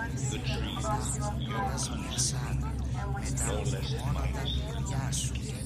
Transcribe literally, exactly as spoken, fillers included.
Good trees, Yoga soleazzata, no metà less monaca miles. Yasuke,